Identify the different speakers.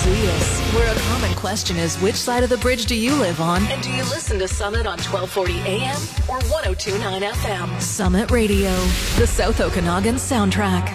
Speaker 1: Zuyas, where a common question is, which side of the bridge do you live on? And do you listen to Summit on 1240 AM or 1029 FM? Summit Radio, the South Okanagan soundtrack.